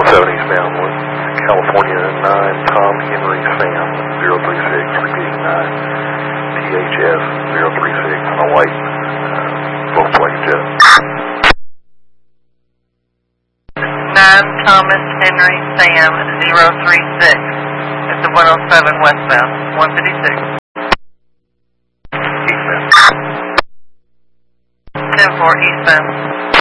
eastbound with California 9, Tom Henry Sam 036, repeating 9, THS 036 on a white Volkswagen Jet. 9 Thomas Henry Sam 036. It's the 107 westbound, 156. Eastbound. 10-4 eastbound.